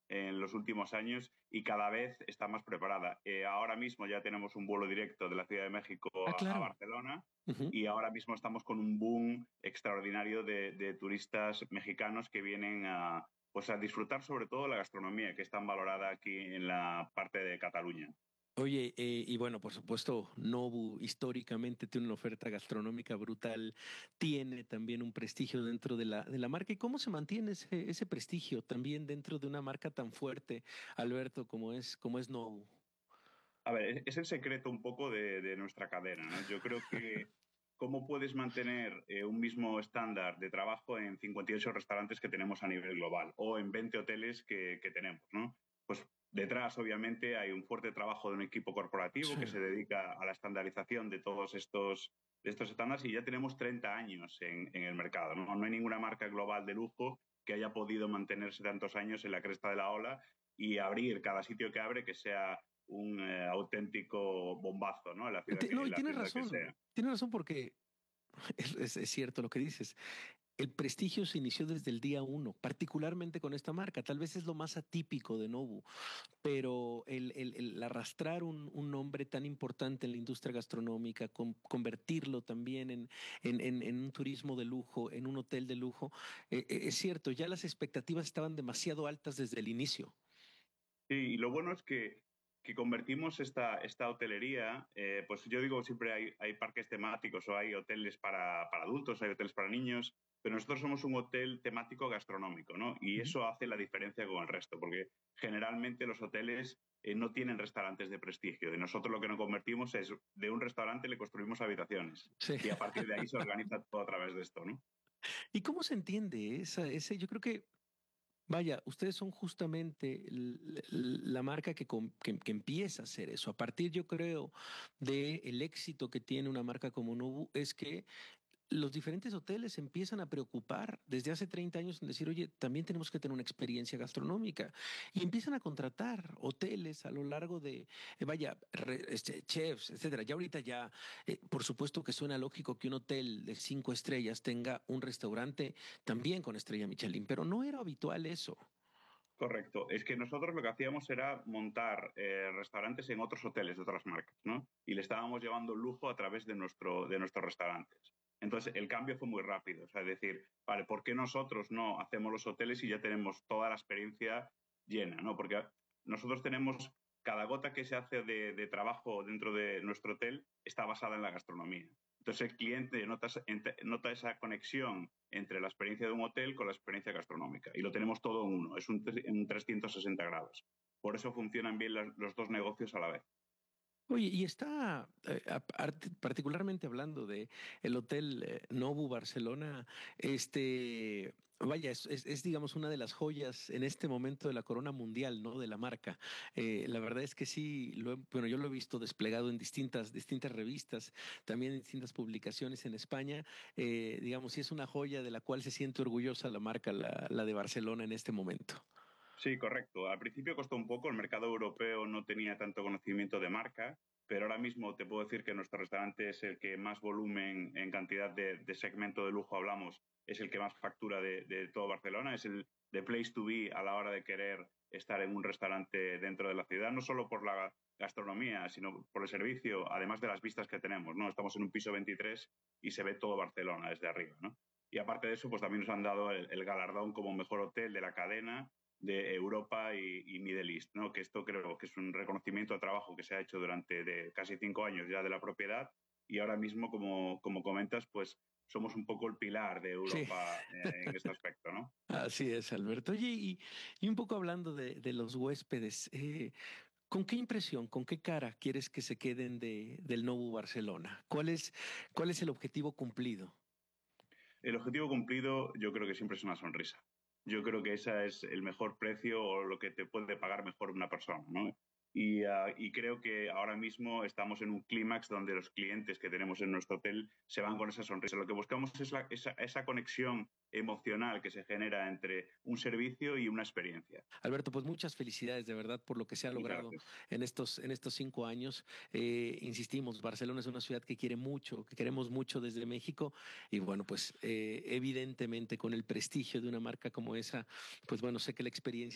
en los últimos años y cada vez está más preparada. Ahora mismo ya tenemos un vuelo directo de la Ciudad de México Ah, a claro. Barcelona Ujú. y ahora mismo estamos con un boom extraordinario de turistas mexicanos que vienen pues a disfrutar sobre todo la gastronomía, que es tan valorada aquí en la parte de Cataluña. Oye, y bueno, por supuesto, Nobu históricamente tiene una oferta gastronómica brutal, tiene también un prestigio dentro de la marca. ¿Y cómo se mantiene ese prestigio también dentro de una marca tan fuerte, Alberto, como es Nobu? A ver, es el secreto un poco de nuestra cadena, ¿no? Yo creo que cómo puedes mantener un mismo estándar de trabajo en 58 restaurantes que tenemos a nivel global o en 20 hoteles que tenemos, ¿no? Pues detrás, obviamente, hay un fuerte trabajo de un equipo corporativo Sí. que se dedica a la estandarización de todos estos estándares y ya tenemos 30 años en el mercado, ¿no? No hay ninguna marca global de lujo que haya podido mantenerse tantos años en la cresta de la ola y abrir cada sitio que abre que sea un auténtico bombazo, ¿no? No, y En la ciudad que sea. tienes razón porque es cierto lo que dices. El prestigio se inició desde el día uno, particularmente con esta marca. Tal vez es lo más atípico de Nobu, pero el arrastrar un nombre tan importante en la industria gastronómica, convertirlo también en un turismo de lujo, en un hotel de lujo, es cierto, ya las expectativas estaban demasiado altas desde el inicio. Sí, y lo bueno es que convertimos esta hotelería, pues yo digo siempre hay parques temáticos o hay hoteles para adultos, hay hoteles para niños, pero nosotros somos un hotel temático gastronómico, ¿no? Y Ujú. eso hace la diferencia con el resto, porque generalmente los hoteles no tienen restaurantes de prestigio y nosotros lo que nos convertimos es de un restaurante le construimos habitaciones Sí. y a partir de ahí se organiza todo a través de esto, ¿no? ¿Y cómo se entiende ese? Yo creo que vaya, ustedes son justamente la marca que empieza a hacer eso. A partir, yo creo, de el éxito que tiene una marca como Nobu, es que los diferentes hoteles se empiezan a preocupar desde hace 30 años en decir, oye, también tenemos que tener una experiencia gastronómica. Y empiezan a contratar hoteles a lo largo de, chefs, etcétera. Ya ahorita ya, por supuesto que suena lógico que un hotel de 5 estrellas tenga un restaurante también con estrella Michelin, pero no era habitual eso. Correcto. Es que nosotros lo que hacíamos era montar restaurantes en otros hoteles de otras marcas, ¿no? Y le estábamos llevando lujo a través de nuestros restaurantes. Entonces, el cambio fue muy rápido. O sea, es decir, vale, ¿por qué nosotros no hacemos los hoteles y ya tenemos toda la experiencia llena, ¿no? Porque nosotros tenemos cada gota que se hace de trabajo dentro de nuestro hotel está basada en la gastronomía. Entonces, el cliente nota esa conexión entre la experiencia de un hotel con la experiencia gastronómica. Y lo tenemos todo en uno, es un 360 grados. Por eso funcionan bien los dos negocios a la vez. Oye, y está particularmente hablando de el Hotel Nobu Barcelona, vaya, digamos una de las joyas en este momento de la corona mundial, ¿no? De la marca. La verdad es que sí, bueno, yo lo he visto desplegado en distintas revistas, también en distintas publicaciones en España. Digamos, sí es una joya de la cual se siente orgullosa la marca, la de Barcelona en este momento. Sí, correcto. Al principio costó un poco, el mercado europeo no tenía tanto conocimiento de marca, pero ahora mismo te puedo decir que nuestro restaurante es el que más volumen en cantidad de segmento de lujo hablamos, es el que más factura de todo Barcelona, es el de place to be a la hora de querer estar en un restaurante dentro de la ciudad, no solo por la gastronomía, sino por el servicio, además de las vistas que tenemos, ¿no? Estamos en un piso 23 y se ve todo Barcelona desde arriba, ¿no? Y aparte de eso, pues también nos han dado el galardón como mejor hotel de la cadena de Europa y Middle East, ¿no? Que esto creo que es un reconocimiento de trabajo que se ha hecho durante casi 5 años ya de la propiedad y ahora mismo, como comentas, pues somos un poco el pilar de Sí. Europa en este aspecto, ¿no? Así es, Alberto. Oye, y un poco hablando de los huéspedes, ¿con qué impresión, con qué cara quieres que se queden del Novo Barcelona? Cuál es el objetivo cumplido? El objetivo cumplido yo creo que siempre es una sonrisa. Yo creo que ese es el mejor precio o lo que te puede pagar mejor una persona, ¿no? Y creo que ahora mismo estamos en un clímax donde los clientes que tenemos en nuestro hotel se van con esa sonrisa. Lo que buscamos es esa conexión emocional que se genera entre un servicio y una experiencia. Alberto, pues muchas felicidades de verdad por lo que se ha Muchas logrado gracias. en estos 5 años. Insistimos, Barcelona es una ciudad que quiere mucho, que queremos mucho desde México y bueno, pues evidentemente con el prestigio de una marca como esa, pues bueno, sé que la experiencia